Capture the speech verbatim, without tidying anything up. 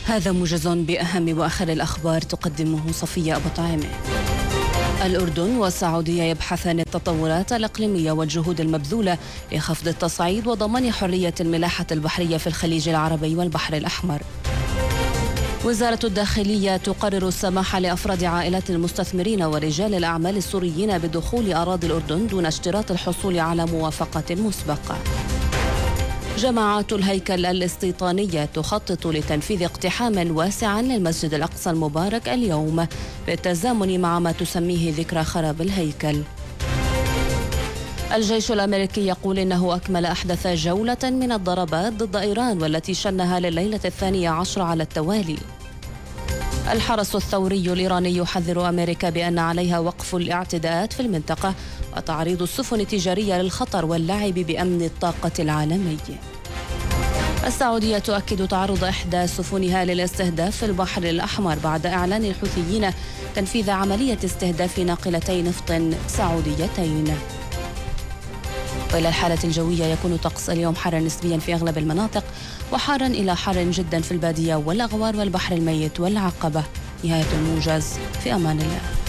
هذا موجز بأهم وآخر الأخبار تقدمه صفية أبو طعيمة. الأردن والسعودية يبحثان التطورات الإقليمية والجهود المبذولة لخفض التصعيد وضمان حرية الملاحة البحرية في الخليج العربي والبحر الأحمر. وزارة الداخلية تقرر السماح لأفراد عائلات المستثمرين ورجال الأعمال السوريين بدخول أراضي الأردن دون اشتراط الحصول على موافقة مسبقة. جماعات الهيكل الاستيطانية تخطط لتنفيذ اقتحام واسعا للمسجد الأقصى المبارك اليوم بالتزامن مع ما تسميه ذكرى خراب الهيكل. الجيش الأمريكي يقول إنه أكمل أحدث جولة من الضربات ضد إيران والتي شنها لليلة الثانية عشر على التوالي. الحرس الثوري الإيراني يحذر أمريكا بأن عليها وقف الاعتداءات في المنطقة وتعريض السفن التجارية للخطر واللعب بأمن الطاقة العالمي. السعودية تؤكد تعرض إحدى سفنها للاستهداف في البحر الأحمر بعد إعلان الحوثيين تنفيذ عملية استهداف ناقلتي نفط سعوديتين. وإلى الحالة الجوية يكون طقس اليوم حارا نسبيا في أغلب المناطق وحارا إلى حار جدا في البادية والأغوار والبحر الميت والعقبة. نهاية الموجز، في أمان الله.